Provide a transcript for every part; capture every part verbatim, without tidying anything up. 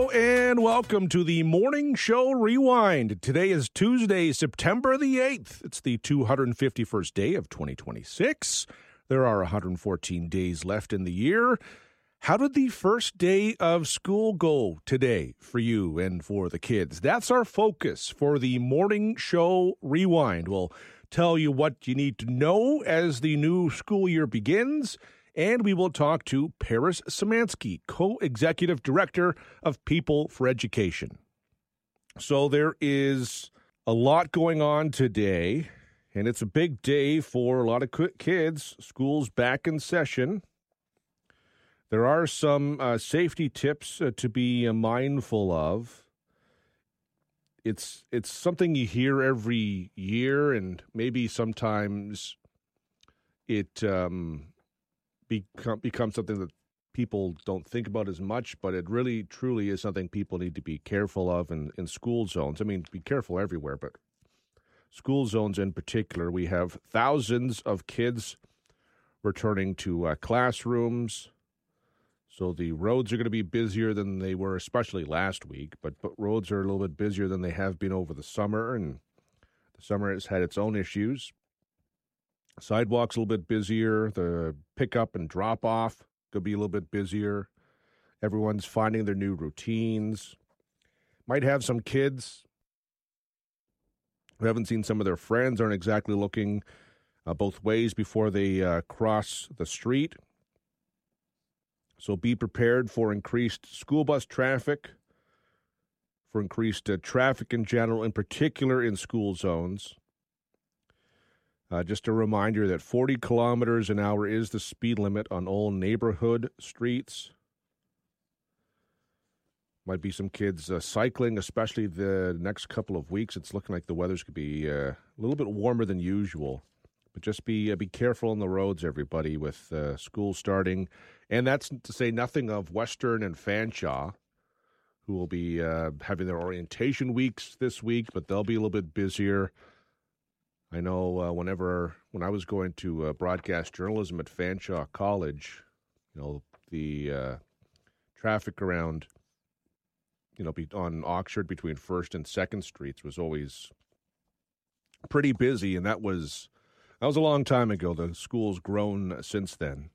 Hello and welcome to the Morning Show Rewind. Today is Tuesday, September the eighth. It's the two hundred fifty-first day of twenty twenty-six. There are one hundred fourteen days left in the year. How did the first day of school go today for you and for the kids? That's our focus for the Morning Show Rewind. We'll tell you what you need to know as the new school year begins. And we will talk to Paris Szymanski, Co-Executive Director of People for Education. So there is a lot going on today, and it's a big day for a lot of kids. School's back in session. There are some uh, safety tips uh, to be uh, mindful of. It's it's something you hear every year, and maybe sometimes it... Um, Become, become something that people don't think about as much, but it really, truly is something people need to be careful of in, in school zones. I mean, be careful everywhere, but school zones in particular, we have thousands of kids returning to uh, classrooms. So the roads are going to be busier than they were, especially last week, but, but roads are a little bit busier than they have been over the summer, and the summer has had its own issues. Sidewalks a little bit busier. The pickup and drop off could be a little bit busier. Everyone's finding their new routines. Might have some kids who haven't seen some of their friends, aren't exactly looking uh, both ways before they uh, cross the street. So be prepared for increased school bus traffic, for increased uh, traffic in general, in particular in school zones. Uh, just a reminder that forty kilometers an hour is the speed limit on all neighborhood streets. Might be some kids uh, cycling, especially the next couple of weeks. It's looking like the weather's going to be uh, a little bit warmer than usual. But just be uh, be careful on the roads, everybody, with uh, school starting. And that's to say nothing of Western and Fanshawe, who will be uh, having their orientation weeks this week, but they'll be a little bit busier. I know uh, whenever, when I was going to uh, broadcast journalism at Fanshawe College, you know, the uh, traffic around, you know, be, on Oxford between First and Second Streets was always pretty busy, and that was, that was a long time ago. The school's grown since then.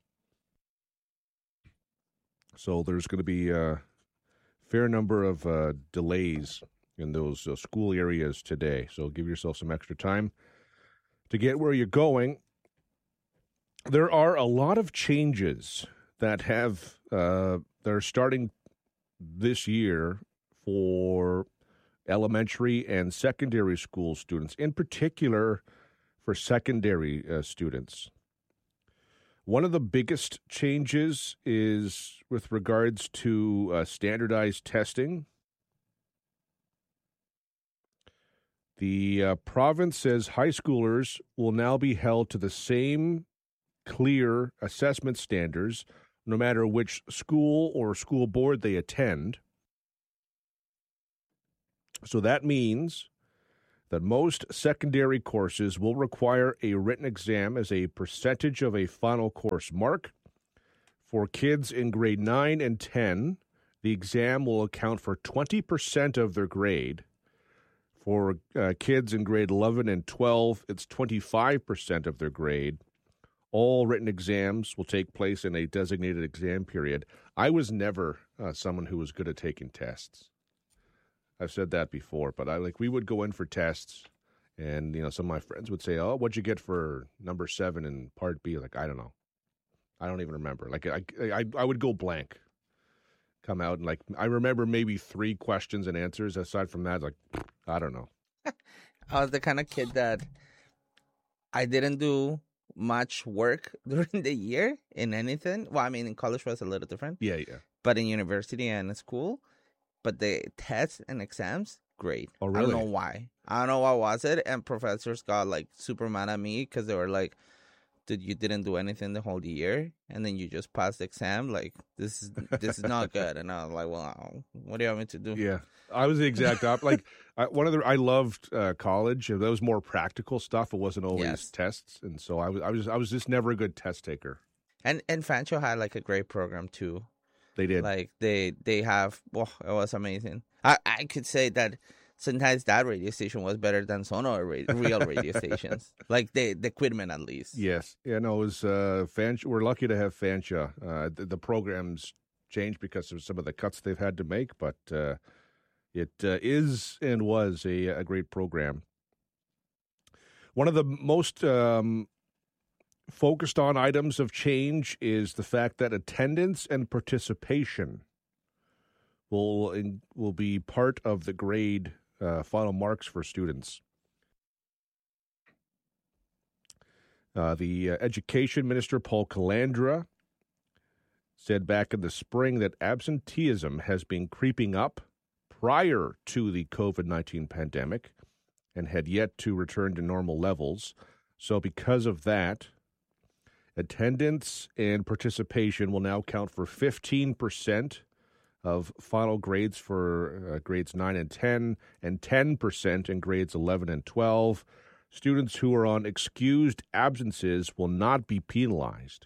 So there's going to be a fair number of uh, delays in those uh, school areas today. So give yourself some extra time to get where you're going. There are a lot of changes that have uh, that are starting this year for elementary and secondary school students, in particular for secondary uh, students. One of the biggest changes is with regards to uh, standardized testing. The uh, province says high schoolers will now be held to the same clear assessment standards, no matter which school or school board they attend. So that means that most secondary courses will require a written exam as a percentage of a final course mark. For kids in grade nine and ten, the exam will account for twenty percent of their grade. For uh, kids in grade eleven and twelve, it's twenty-five percent of their grade. All written exams will take place in a designated exam period. I was never uh, someone who was good at taking tests. I've said that before, but I like we would go in for tests, and you know some of my friends would say, "Oh, what'd you get for number seven in Part B?" Like I don't know, I don't even remember. Like I, I, I would go blank. Come out and like I remember maybe three questions and answers. Aside from that, like I don't know. I was the kind of kid that I didn't do much work during the year in anything. Well, I mean, in college was a little different. Yeah, yeah. But in university and school, but the tests and exams, great. Oh, really? I don't know why. I don't know what was it. And professors got like super mad at me because they were like, dude, you didn't do anything the whole year, and then you just passed the exam. Like, this is this is not good. And I was like, well, what do you want me to do? Yeah, I was the exact opposite. Like, I, one of the I loved uh, college. That was more practical stuff. It wasn't always Yes. tests, and so I was I was I was just never a good test taker. And and Fancho had like a great program too. They did. Like they they have. Well, it was amazing. I I could say that sometimes that radio station was better than some other ra- real radio stations. Like the the equipment at least. Yes. Yeah. No. It was uh, Fanch. We're lucky to have Fancha. Uh, the, the programs changed because of some of the cuts they've had to make, but uh, it uh, is and was a, a great program. One of the most um, focused on items of change is the fact that attendance and participation will in, will be part of the grade uh, final marks for students. Uh, the uh, Education Minister, Paul Calandra, said back in the spring that absenteeism has been creeping up prior to the COVID nineteen pandemic and had yet to return to normal levels. So because of that, attendance and participation will now count for fifteen percent of final grades for uh, grades nine and ten, and ten percent in grades eleven and twelve. Students who are on excused absences will not be penalized.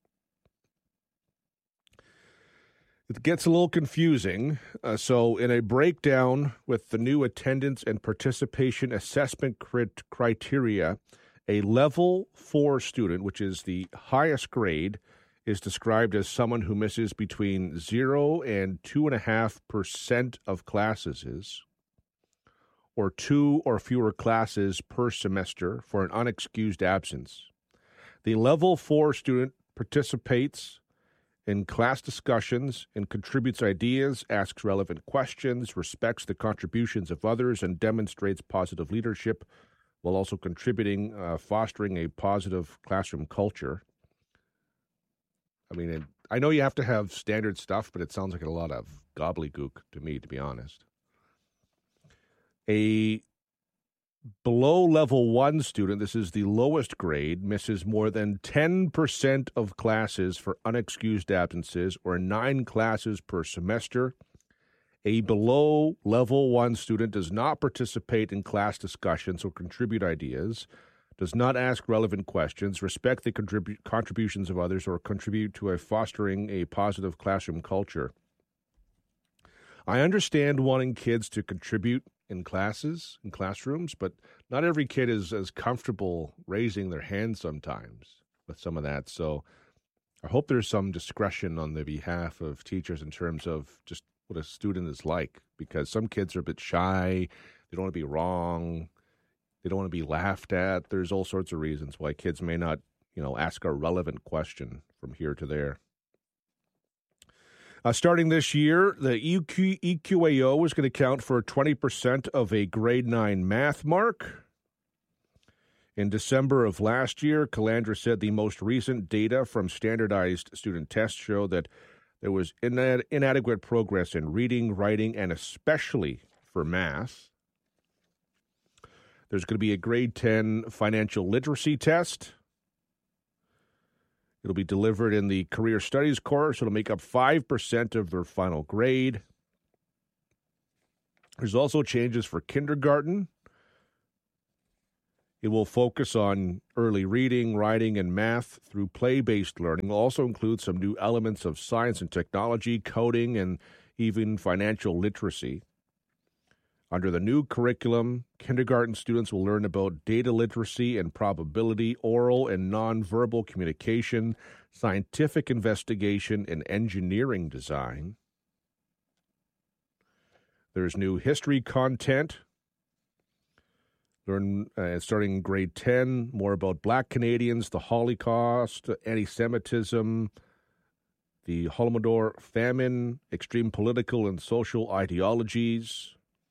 It gets a little confusing. Uh, so in a breakdown with the new attendance and participation assessment crit- criteria, a level four student, which is the highest grade, is described as someone who misses between zero and two and a half percent of classes, is, or two or fewer classes per semester for an unexcused absence. The level four student participates in class discussions and contributes ideas, asks relevant questions, respects the contributions of others, and demonstrates positive leadership while also contributing, uh, fostering a positive classroom culture. I mean, it, I know you have to have standard stuff, but it sounds like a lot of gobbledygook to me, to be honest. A below level one student, this is the lowest grade, misses more than ten percent of classes for unexcused absences, or nine classes per semester. A below level one student does not participate in class discussions or contribute ideas, does not ask relevant questions, respect the contribu- contributions of others, or contribute to a fostering a positive classroom culture. I understand wanting kids to contribute in classes, in classrooms, but not every kid is as comfortable raising their hand sometimes with some of that. So I hope there's some discretion on the behalf of teachers in terms of just what a student is like, because some kids are a bit shy, they don't want to be wrong, they don't want to be laughed at. There's all sorts of reasons why kids may not, you know, ask a relevant question from here to there. Uh, starting this year, the E Q, E Q A O is going to count for twenty percent of a grade nine math mark. In December of last year, Calandra said the most recent data from standardized student tests show that there was inad- inadequate progress in reading, writing, and especially for math. There's going to be a grade ten financial literacy test. It'll be delivered in the career studies course. It'll make up five percent of their final grade. There's also changes for kindergarten. It will focus on early reading, writing, and math through play-based learning. It will also include some new elements of science and technology, coding, and even financial literacy. Under the new curriculum, kindergarten students will learn about data literacy and probability, oral and nonverbal communication, scientific investigation, and engineering design. There's new history content. Learn, uh, starting in grade ten, more about Black Canadians, the Holocaust, anti-Semitism, the Holodomor famine, extreme political and social ideologies.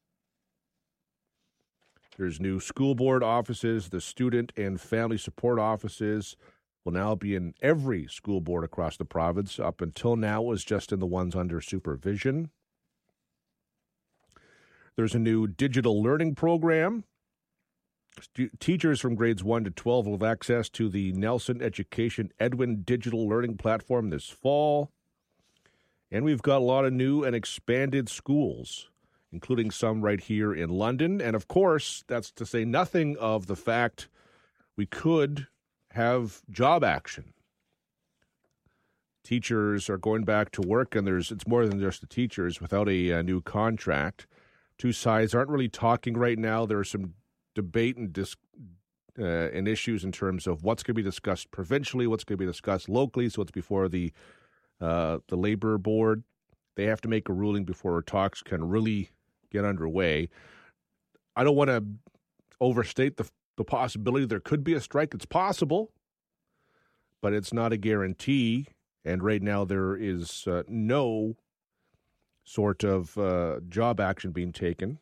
There's new school board offices. The student and family support offices will now be in every school board across the province. Up until now, it was just in the ones under supervision. There's a new digital learning program. St- teachers from grades one to twelve will have access to the Nelson Education Edwin digital learning platform this fall. And we've got a lot of new and expanded schools, including some right here in London. And, of course, that's to say nothing of the fact we could have job action. teachers are going back to work, and there's it's more than just the teachers without a, a new contract. Two sides aren't really talking right now. There's some debate and dis, uh, and issues in terms of what's going to be discussed provincially, what's going to be discussed locally. So it's before the uh, the labor board. They have to make a ruling before talks can really get underway. I don't want to overstate the the possibility there could be a strike. It's possible, but it's not a guarantee. And right now there is uh, no sort of uh, job action being taken.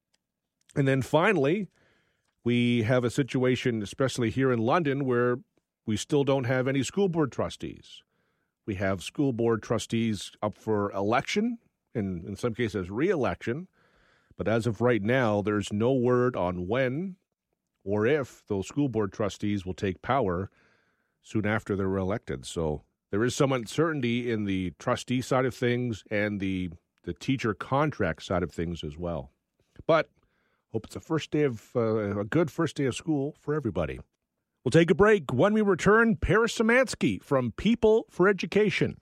And then finally, we have a situation, especially here in London, where we still don't have any school board trustees. We have school board trustees up for election, and in some cases re-election. But as of right now, there's no word on when or if those school board trustees will take power soon after they're elected. So there is some uncertainty in the trustee side of things and the the teacher contract side of things as well. But hope it's a first day of uh, a good first day of school for everybody. We'll take a break. When we return, Paris Szymanski from People for Education.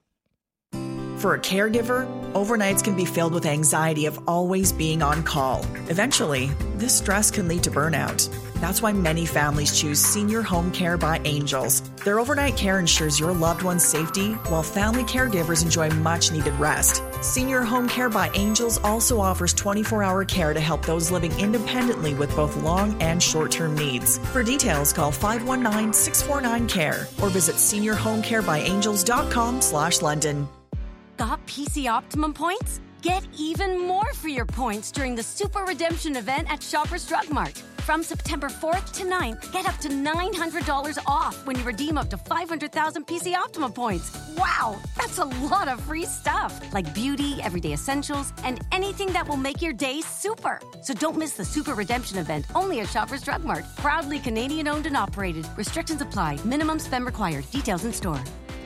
For a caregiver, overnights can be filled with anxiety of always being on call. Eventually, this stress can lead to burnout. That's why many families choose Senior Home Care by Angels. Their overnight care ensures your loved one's safety, while family caregivers enjoy much-needed rest. Senior Home Care by Angels also offers twenty-four hour care to help those living independently with both long and short-term needs. For details, call five one nine, six four nine, C A R E or visit senior home care by angels dot com slash London. Got P C Optimum points? Get even more for your points during the Super Redemption event at Shoppers Drug Mart. From September fourth to ninth, get up to nine hundred dollars off when you redeem up to five hundred thousand P C Optimum points. Wow, that's a lot of free stuff, like beauty, everyday essentials, and anything that will make your day super. So don't miss the Super Redemption event, only at Shoppers Drug Mart. Proudly Canadian owned and operated. Restrictions apply. Minimum spend required. Details in store.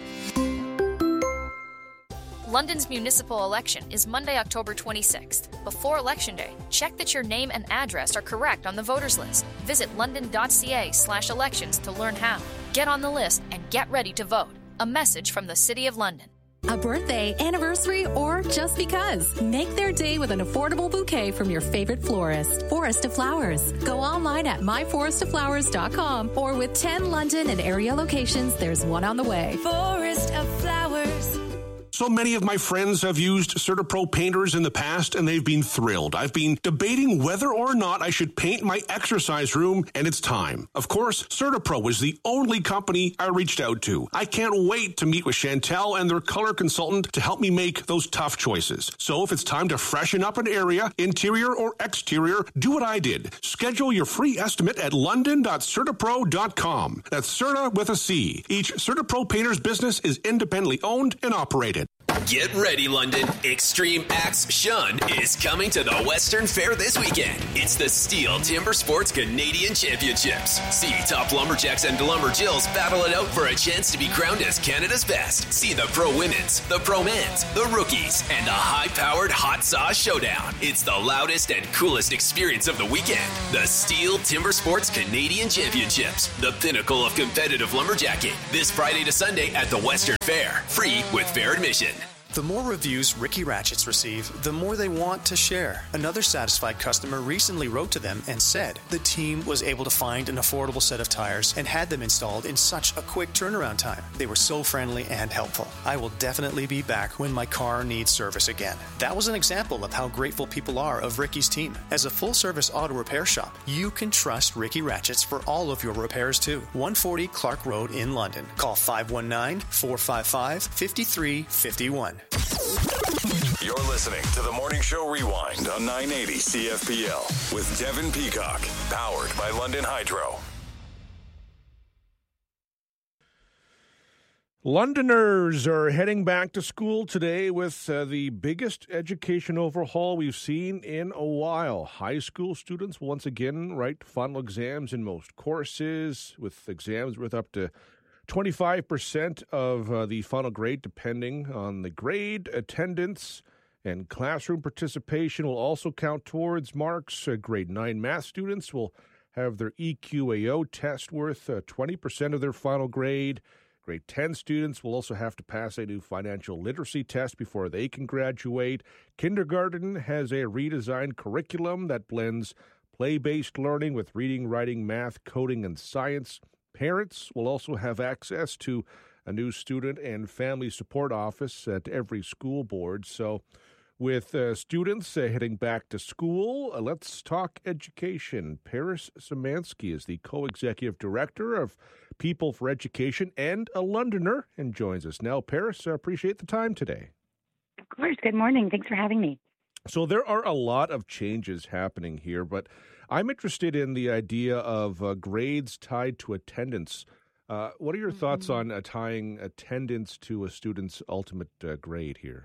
London's municipal election is Monday, October twenty-sixth. Before Election Day, check that your name and address are correct on the voters list. Visit london.ca slash elections to learn how. Get on the list and get ready to vote. A message from the City of London. A birthday, anniversary, or just because. Make their day with an affordable bouquet from your favorite florist. Forest of Flowers. Go online at my forest of flowers dot com or with ten London and area locations, there's one on the way. Forest of Flowers. So many of my friends have used CertaPro painters in the past, and they've been thrilled. I've been debating whether or not I should paint my exercise room, and it's time. Of course, CertaPro is the only company I reached out to. I can't wait to meet with Chantel and their color consultant to help me make those tough choices. So if it's time to freshen up an area, interior or exterior, do what I did. Schedule your free estimate at london dot certapro dot com. That's Certa with a C. Each CertaPro painter's business is independently owned and operated. Get ready, London. Extreme Axe Shun is coming to the Western Fair this weekend. It's the Steel Timber Sports Canadian Championships. See top lumberjacks and lumberjills battle it out for a chance to be crowned as Canada's best. See the pro women's, the pro men's, the rookies, and the high-powered hot sauce showdown. It's the loudest and coolest experience of the weekend. The Steel Timber Sports Canadian Championships, the pinnacle of competitive lumberjacking. This Friday to Sunday at the Western Fair. Free with fair admission. The more reviews Ricky Ratchets receive, the more they want to share. Another satisfied customer recently wrote to them and said the team was able to find an affordable set of tires and had them installed in such a quick turnaround time. They were so friendly and helpful. I will definitely be back when my car needs service again. That was an example of how grateful people are of Ricky's team. As a full-service auto repair shop, you can trust Ricky Ratchets for all of your repairs too. one forty Clark Road in London. Call five one nine, four five five, five three five one. You're listening to the Morning Show Rewind on nine eighty C F P L with Devin Peacock, powered by London Hydro. Londoners are heading back to school today with uh, the biggest education overhaul we've seen in a while. High school students will once again write final exams in most courses, with exams worth up to twenty-five percent of uh, the final grade, depending on the grade. Attendance and classroom participation will also count towards marks. Uh, grade nine math students will have their E Q A O test worth uh, twenty percent of their final grade. Grade ten students will also have to pass a new financial literacy test before they can graduate. Kindergarten has a redesigned curriculum that blends play-based learning with reading, writing, math, coding, and science. Parents will also have access to a new student and family support office at every school board. So with uh, students uh, heading back to school, uh, let's talk education. Paris Szymanski is the co-executive director of People for Education and a Londoner and joins us now. Paris, I appreciate the time today. Of course. Good morning. Thanks for having me. So there are a lot of changes happening here, but I'm interested in the idea of uh, grades tied to attendance. Uh, what are your mm-hmm. thoughts on uh, tying attendance to a student's ultimate uh, grade here?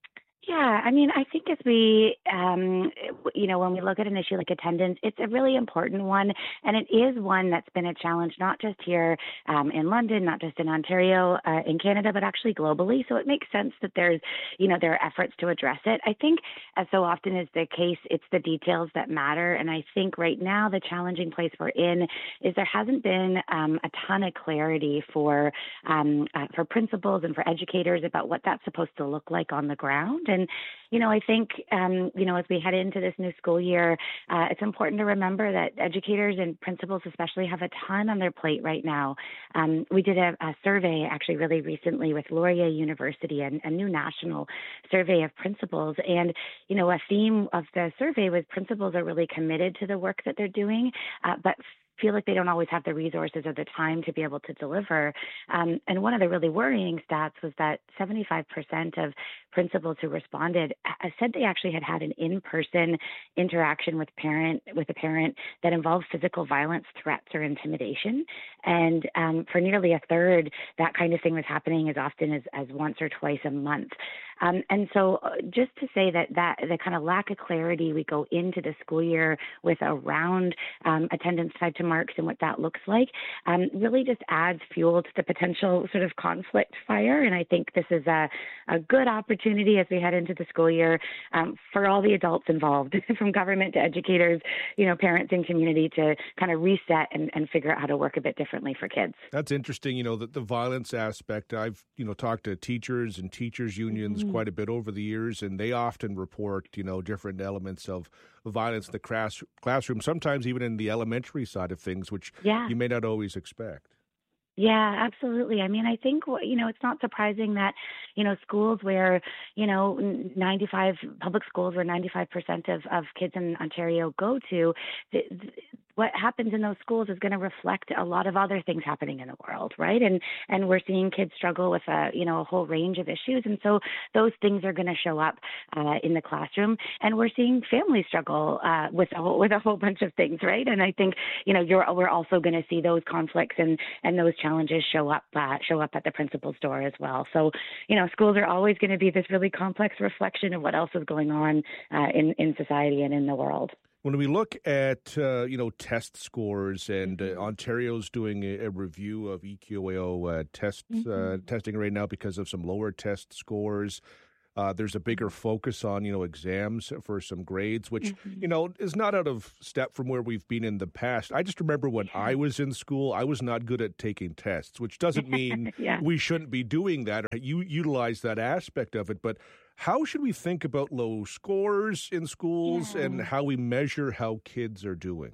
Yeah, I mean, I think as we, um, you know, when we look at an issue like attendance, it's a really important one, and it is one that's been a challenge, not just here um, in London, not just in Ontario, uh, in Canada, but actually globally. So it makes sense that there's, you know, there are efforts to address it. I think, as so often is the case, it's the details that matter, and I think right now the challenging place we're in is there hasn't been um, a ton of clarity for um, uh, for principals and for educators about what that's supposed to look like on the ground. And And, you know, I think, um, you know, as we head into this new school year, uh, it's important to remember that educators and principals especially have a ton on their plate right now. Um, we did a, a survey actually really recently with Laurier University, and a new national survey of principals. And, you know, a theme of the survey was principals are really committed to the work that they're doing, uh, but feel like they don't always have the resources or the time to be able to deliver. Um, and one of the really worrying stats was that seventy-five percent of principals who responded said they actually had had an in-person interaction with parent with a parent that involved physical violence, threats, or intimidation. And um, for nearly a third, that kind of thing was happening as often as, as once or twice a month. Um, and so just to say that, that the kind of lack of clarity we go into the school year with around um, attendance tied to marks and what that looks like um, really just adds fuel to the potential sort of conflict fire. And I think this is a, a good opportunity as we head into the school year um, for all the adults involved, from government to educators, you know, parents and community, to kind of reset and, and figure out how to work a bit differently for kids. That's interesting. You know, the, the violence aspect. I've, you know, talked to teachers and teachers unions mm-hmm. quite a bit over the years, and they often report, you know, different elements of violence in the class, classroom, sometimes even in the elementary side of things, which yeah. you may not always expect. Yeah, absolutely. I mean, I think, you know, it's not surprising that, you know, schools where, you know, ninety-five public schools where ninety-five percent of, of kids in Ontario go to, the, the, what happens in those schools is going to reflect a lot of other things happening in the world, right? And and we're seeing kids struggle with a, you know, a whole range of issues. And so those things are going to show up uh, in the classroom. And we're seeing families struggle uh, with, a whole, with a whole bunch of things, right? And I think, you know, you're, we're also going to see those conflicts and, and those challenges show up uh, show up at the principal's door as well. So, you know, schools are always going to be this really complex reflection of what else is going on uh, in, in society and in the world. When we look at, uh, you know, test scores, and uh, Ontario's doing a, a review of E Q A O uh, test, mm-hmm. uh, testing right now because of some lower test scores. Uh, there's a bigger focus on, you know, exams for some grades, which, mm-hmm. you know, is not out of step from where we've been in the past. I just remember when I was in school, I was not good at taking tests, which doesn't mean yeah. we shouldn't be doing that or you utilize that aspect of it. But how should we think about low scores in schools yeah. and how we measure how kids are doing?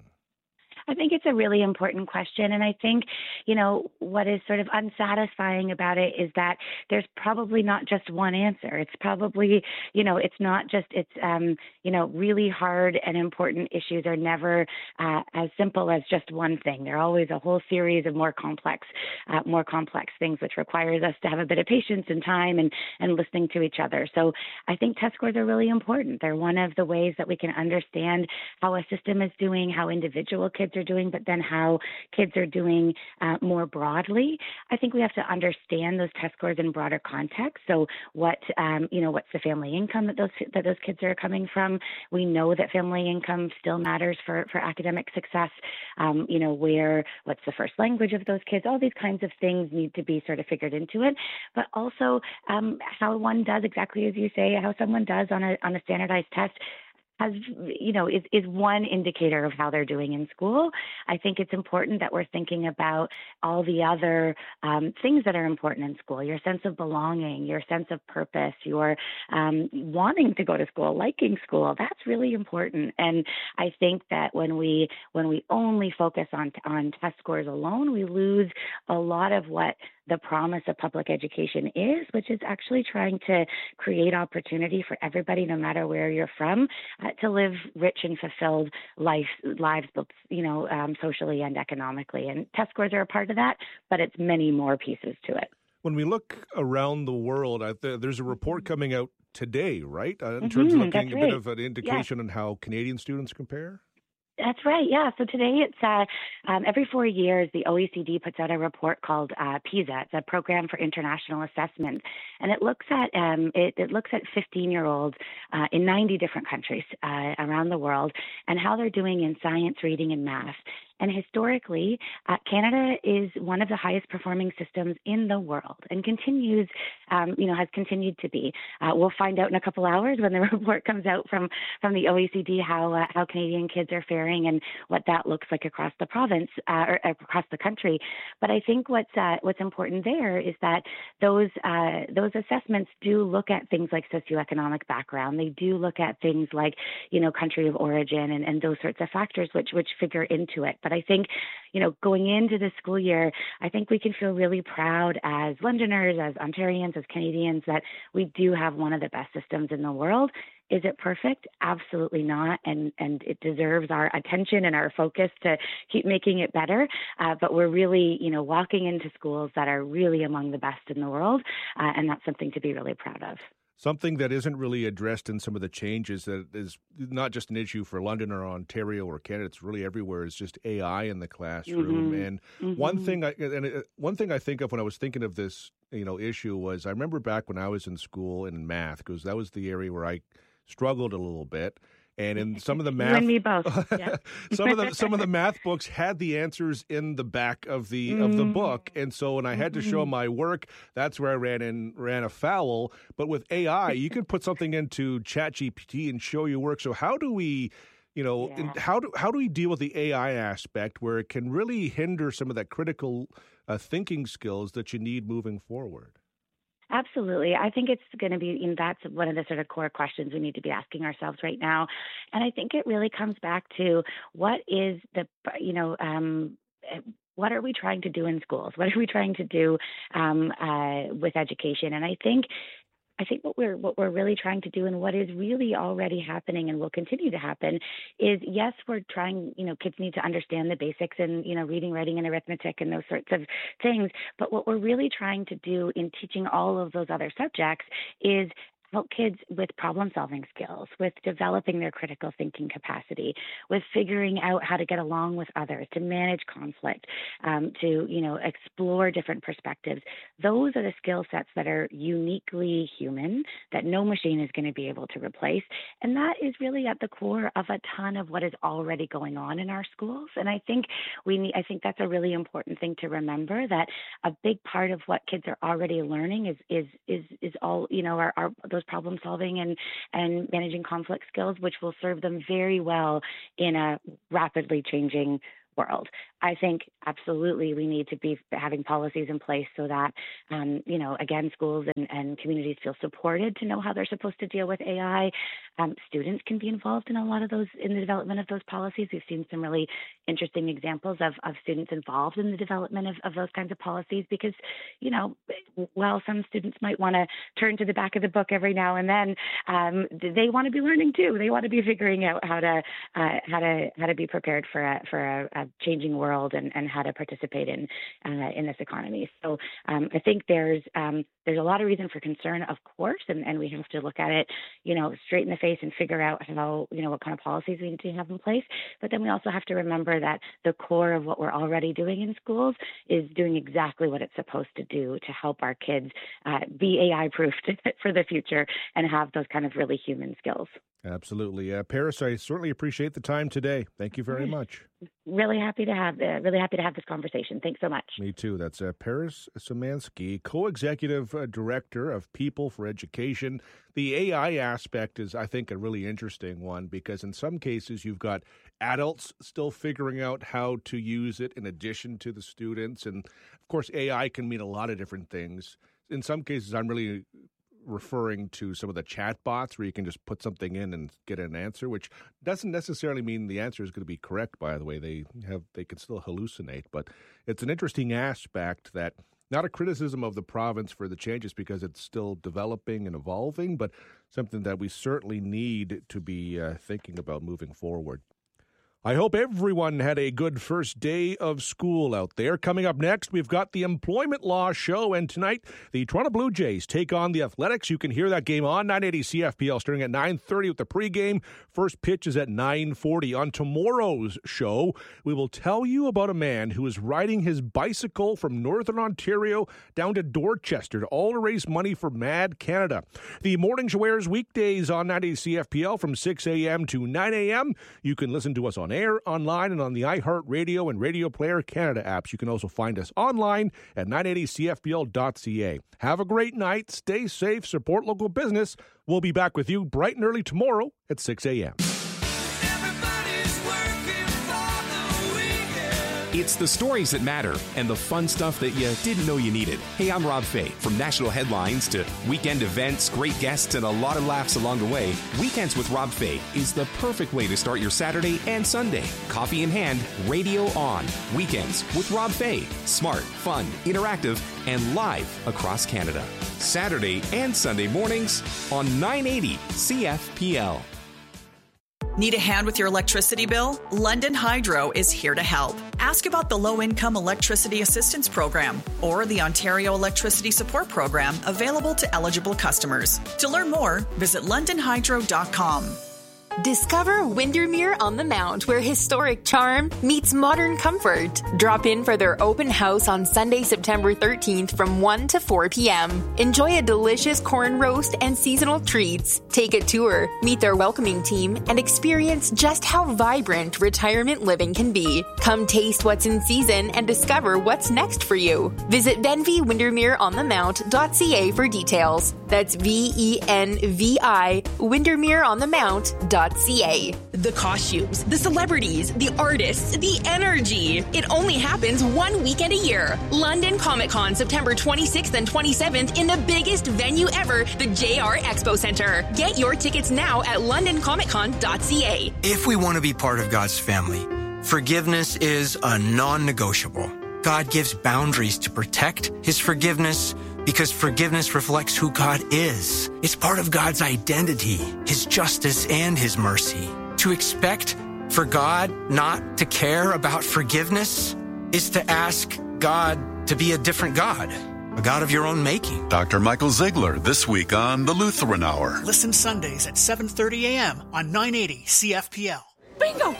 I think it's a really important question. And I think, you know, what is sort of unsatisfying about it is that there's probably not just one answer. It's probably, you know, it's not just, it's, um, you know, really hard and important issues are never uh, as simple as just one thing. They're always a whole series of more complex, uh, more complex things, which requires us to have a bit of patience and time and, and listening to each other. So I think test scores are really important. They're one of the ways that we can understand how a system is doing, how individual kids are doing, but then how kids are doing uh, more broadly. I think we have to understand those test scores in broader context. So what, um, you know, what's the family income that those that those kids are coming from? We know that family income still matters for, for academic success. Um, you know, where, what's the first language of those kids? All these kinds of things need to be sort of figured into it. But also um, how one does, exactly as you say, how someone does on a on a standardized test. has, you know, is, is one indicator of how they're doing in school. I think it's important that we're thinking about all the other um, things that are important in school, your sense of belonging, your sense of purpose, your um, wanting to go to school, liking school. That's really important. And I think that when we when we only focus on on test scores alone, we lose a lot of what the promise of public education is, which is actually trying to create opportunity for everybody, no matter where you're from, uh, to live rich and fulfilled life, lives, both, you know, um, socially and economically. And test scores are a part of that, but it's many more pieces to it. When we look around the world, I th- there's a report coming out today, right? Uh, in Mm-hmm, terms of looking a right. bit of an indication Yeah. on how Canadian students compare? That's right. Yeah. So today it's uh, um, every four years, the O E C D puts out a report called uh, PISA. It's a program for international assessment, and it looks at um, it, it looks at fifteen-year-olds uh, in ninety different countries uh, around the world and how they're doing in science, reading, and math. And historically, uh, Canada is one of the highest performing systems in the world and continues, um, you know, has continued to be. Uh, we'll find out in a couple hours when the report comes out from, from the O E C D how uh, how Canadian kids are faring and what that looks like across the province uh, or across the country. But I think what's uh, what's important there is that those uh, those assessments do look at things like socioeconomic background. They do look at things like, you know, country of origin and, and those sorts of factors which which figure into it. But I think, you know, going into the school year, I think we can feel really proud as Londoners, as Ontarians, as Canadians, that we do have one of the best systems in the world. Is it perfect? Absolutely not. And and it deserves our attention and our focus to keep making it better. Uh, but we're really, you know, walking into schools that are really among the best in the world. Uh, and that's something to be really proud of. Something that isn't really addressed in some of the changes that is not just an issue for London or Ontario or Canada, it's really everywhere, is just A I in the classroom. Mm-hmm. And mm-hmm. one thing I and it, one thing I think of when I was thinking of this, you know, issue was I remember back when I was in school in math, because that was the area where I struggled a little bit. And in some of the math, you and me both. Yeah. some of the some of the math books had the answers in the back of the mm. of the book, and so when I had to show my work, that's where I ran in ran afoul. But with A I, you can put something into ChatGPT and show your work. So how do we, you know, yeah. how do how do we deal with the A I aspect where it can really hinder some of that critical uh, thinking skills that you need moving forward? Absolutely. I think it's going to be, you know, that's one of the sort of core questions we need to be asking ourselves right now. And I think it really comes back to what is the, you know, um, what are we trying to do in schools? What are we trying to do um, uh, with education? And I think I think what we're what we're really trying to do and what is really already happening and will continue to happen is, yes, we're trying, you know, kids need to understand the basics and, you know, reading, writing, and arithmetic and those sorts of things. But what we're really trying to do in teaching all of those other subjects is help kids with problem-solving skills, with developing their critical thinking capacity, with figuring out how to get along with others, to manage conflict, um, to, you know, explore different perspectives. Those are the skill sets that are uniquely human, that no machine is going to be able to replace. And that is really at the core of a ton of what is already going on in our schools. And I think we need, I think that's a really important thing to remember, that a big part of what kids are already learning is is is is all, you know, are, are those problem solving and, and managing conflict skills, which will serve them very well in a rapidly changing world. I think absolutely we need to be having policies in place so that, um, you know, again, schools and, and communities feel supported to know how they're supposed to deal with A I. Um, students can be involved in a lot of those, in the development of those policies. We've seen some really interesting examples of, of students involved in the development of, of those kinds of policies because, you know, while some students might want to turn to the back of the book every now and then, um, they want to be learning too. They want to be figuring out how to uh, how to how to be prepared for a for a, a changing world and, and how to participate in uh, in this economy. So um, I think there's um, there's a lot of reason for concern, of course, and, and we have to look at it, you know, straight in the face and figure out how, you know, what kind of policies we need to have in place. But then we also have to remember that the core of what we're already doing in schools is doing exactly what it's supposed to do to help our kids uh, be A I-proofed for the future and have those kind of really human skills. Absolutely. Uh, Paris, I certainly appreciate the time today. Thank you very much. Really happy to have uh, really happy to have this conversation. Thanks so much. Me too. That's uh, Paris Szymanski, co-executive uh, director of People for Education. The A I aspect is, I think, a really interesting one because in some cases you've got adults still figuring out how to use it in addition to the students. And, of course, A I can mean a lot of different things. In some cases, I'm really referring to some of the chat bots where you can just put something in and get an answer, which doesn't necessarily mean the answer is going to be correct, by the way. They have they can still hallucinate, but it's an interesting aspect that not a criticism of the province for the changes because it's still developing and evolving, but something that we certainly need to be uh, thinking about moving forward. I hope everyone had a good first day of school out there. Coming up next, we've got the Employment Law Show, and tonight, the Toronto Blue Jays take on the Athletics. You can hear that game on nine eighty C F P L starting at nine thirty with the pregame. First pitch is at nine forty. On tomorrow's show, we will tell you about a man who is riding his bicycle from Northern Ontario down to Dorchester, all to raise money for Mad Canada. The Morning Show airs weekdays on nine eighty C F P L from six a.m. to nine a.m. You can listen to us on air, online, and on the iHeartRadio and Radio Player Canada apps. You can also find us online at nine eighty C F P L dot C A. Have a great night. Stay safe. Support local business. We'll be back with you bright and early tomorrow at six a.m. It's the stories that matter and the fun stuff that you didn't know you needed. Hey, I'm Rob Fay. From national headlines to weekend events, great guests, and a lot of laughs along the way, Weekends with Rob Fay is the perfect way to start your Saturday and Sunday. Coffee in hand, radio on. Weekends with Rob Fay. Smart, fun, interactive, and live across Canada. Saturday and Sunday mornings on nine eighty C F P L. Need a hand with your electricity bill? London Hydro is here to help. Ask about the Low-Income Electricity Assistance Program or the Ontario Electricity Support Program available to eligible customers. To learn more, visit london hydro dot com. Discover Windermere on the Mount, where historic charm meets modern comfort. Drop in for their open house on Sunday, September thirteenth from one to four p.m. Enjoy a delicious corn roast and seasonal treats. Take a tour, meet their welcoming team, and experience just how vibrant retirement living can be. Come taste what's in season and discover what's next for you. Visit venvi windermere on the mount dot c a for details. That's V E N V I windermere on the mount dot c a. The costumes, the celebrities, the artists, the energy. It only happens one weekend a year. London Comic Con, September twenty-sixth and twenty-seventh in the biggest venue ever, the J R Expo Center. Get your tickets now at london comic con dot c a. If we want to be part of God's family, forgiveness is a non-negotiable. God gives boundaries to protect His forgiveness because forgiveness reflects who God is. It's part of God's identity, His justice, and His mercy. To expect for God not to care about forgiveness is to ask God to be a different God, a God of your own making. Doctor Michael Ziegler this week on The Lutheran Hour. Listen Sundays at seven thirty a.m. on nine eighty C F P L. Bingo!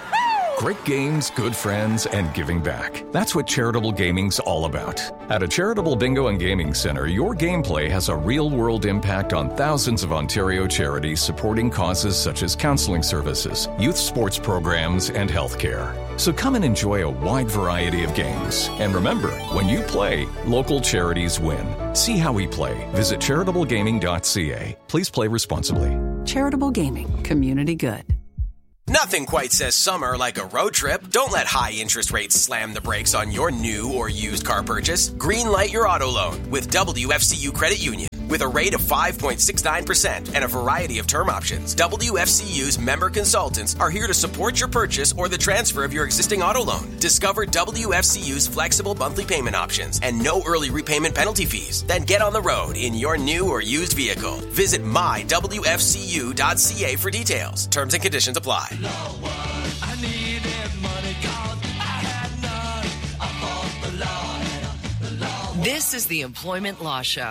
Great games, good friends, and giving back. That's what charitable gaming's all about. At a charitable bingo and gaming center, your gameplay has a real-world impact on thousands of Ontario charities supporting causes such as counseling services, youth sports programs, and healthcare. So come and enjoy a wide variety of games. And remember, when you play, local charities win. See how we play. Visit charitable gaming dot c a. Please play responsibly. Charitable Gaming. Community good. Nothing quite says summer like a road trip. Don't let high interest rates slam the brakes on your new or used car purchase. Greenlight your auto loan with W F C U Credit Union. With a rate of five point six nine percent and a variety of term options, W F C U's member consultants are here to support your purchase or the transfer of your existing auto loan. Discover W F C U's flexible monthly payment options and no early repayment penalty fees. Then get on the road in your new or used vehicle. Visit my w f c u dot c a for details. Terms and conditions apply. This is the Employment Law Show.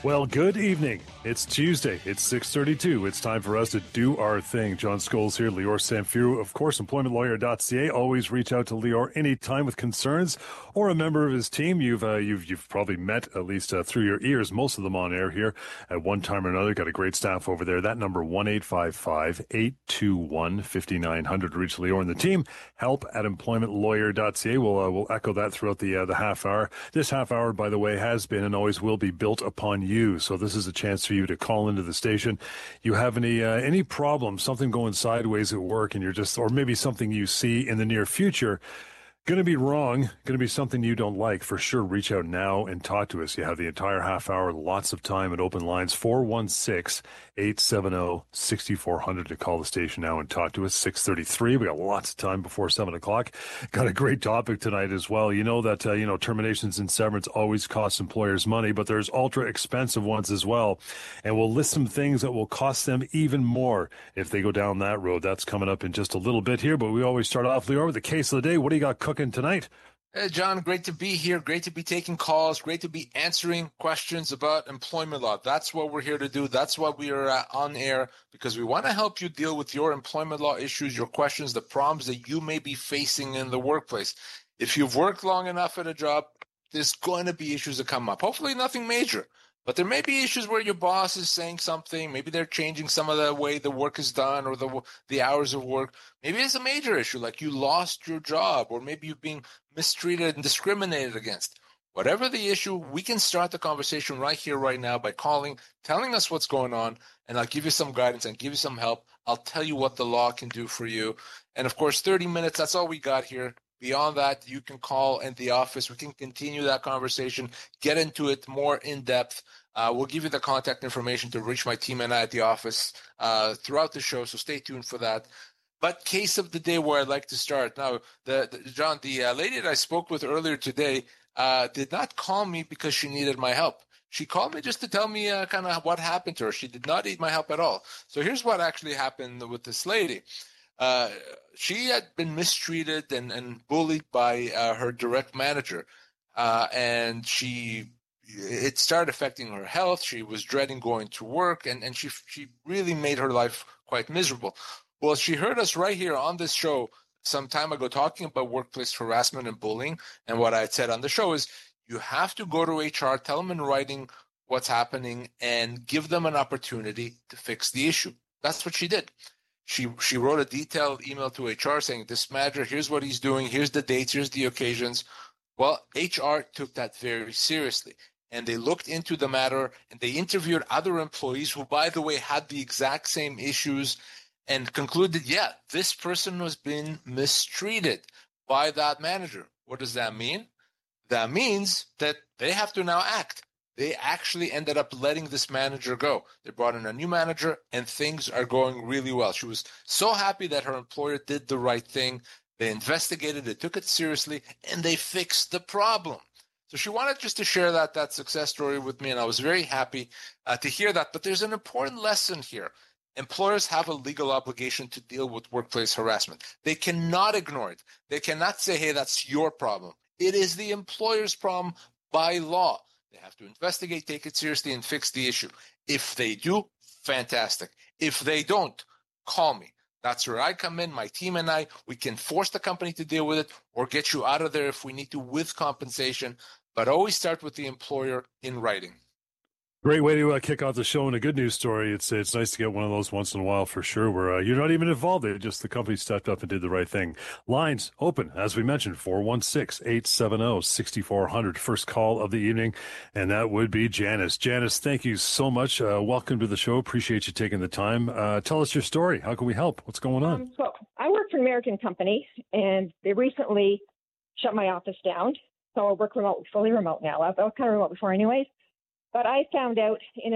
Well, good evening. It's Tuesday. It's six thirty-two. It's time for us to do our thing. John Scholes here, Lior Samfiru, of course, employment lawyer dot c a. Always reach out to Lior anytime with concerns or a member of his team. You've uh, you've you've probably met, at least uh, through your ears, most of them on air here at one time or another. Got a great staff over there. That number, one eight five five, eight two one, five nine zero zero to reach Lior and the team. Help at employment lawyer dot c a. We'll, uh, we'll echo that throughout the, uh, the half hour. This half hour, by the way, has been and always will be built upon you. So this is a chance for you to call into the station. You have any uh, any problem, something going sideways at work, and you're just, or maybe something you see in the near future, going to be wrong, going to be something you don't like, for sure, reach out now and talk to us. You have the entire half hour, lots of time and open lines, four one six, eight seven zero, six four zero zero to call the station now and talk to us. six thirty-three, we got lots of time before seven o'clock. Got a great topic tonight as well. You know that, uh, you know, terminations and severance always cost employers money, but there's ultra expensive ones as well. And we'll list some things that will cost them even more if they go down that road. That's coming up in just a little bit here, but we always start off, Lior, with the case of the day. What do you got cooking tonight? Hey, John, great to be here. Great to be taking calls. Great to be answering questions about employment law. That's what we're here to do. That's why we are uh, on air, because we want to help you deal with your employment law issues, your questions, the problems that you may be facing in the workplace. If you've worked long enough at a job, there's going to be issues that come up. Hopefully nothing major. But there may be issues where your boss is saying something. Maybe they're changing some of the way the work is done or the the hours of work. Maybe it's a major issue, like you lost your job, or maybe you're being mistreated and discriminated against. Whatever the issue, we can start the conversation right here, right now by calling, telling us what's going on, and I'll give you some guidance and give you some help. I'll tell you what the law can do for you. And, of course, thirty minutes, that's all we got here. Beyond that, you can call in the office. We can continue that conversation, get into it more in depth. Uh, we'll give you the contact information to reach my team and I at the office uh, throughout the show, so stay tuned for that. But case of the day where I'd like to start. Now, the, the John, the uh, lady that I spoke with earlier today uh, did not call me because she needed my help. She called me just to tell me uh, kind of what happened to her. She did not need my help at all. So here's what actually happened with this lady. Uh, she had been mistreated and, and bullied by uh, her direct manager, uh, and she it started affecting her health. She was dreading going to work, and, and she she really made her life quite miserable. Well, she heard us right here on this show some time ago talking about workplace harassment and bullying, and what I had said on the show is you have to go to H R, tell them in writing what's happening, and give them an opportunity to fix the issue. That's what she did. She she wrote a detailed email to H R saying, this manager, here's what he's doing, here's the dates, here's the occasions. Well, H R took that very seriously, and they looked into the matter, and they interviewed other employees who, by the way, had the exact same issues, and concluded, yeah, this person was being mistreated by that manager. What does that mean? That means that they have to now act. They actually ended up letting this manager go. They brought in a new manager, and things are going really well. She was so happy that her employer did the right thing. They investigated, they took it seriously, and they fixed the problem. So she wanted just to share that that success story with me, and I was very happy uh, to hear that. But there's an important lesson here. Employers have a legal obligation to deal with workplace harassment. They cannot ignore it. They cannot say, hey, that's your problem. It is the employer's problem by law. They have to investigate, take it seriously, and fix the issue. If they do, fantastic. If they don't, call me. That's where I come in, my team and I. We can force the company to deal with it or get you out of there if we need to with compensation. But always start with the employer in writing. Great way to uh, kick off the show, and a good news story. It's it's nice to get one of those once in a while for sure, where uh, you're not even involved. It just the company stepped up and did the right thing. Lines open, as we mentioned, four one six, eight seven zero, six four zero zero. First call of the evening, and that would be Janice. Janice, thank you so much. Uh, welcome to the show. Appreciate you taking the time. Uh, tell us your story. How can we help? What's going on? Um, so I work for an American company, and they recently shut my office down. So I work remote, fully remote now. I was kind of remote before anyways. But I found out in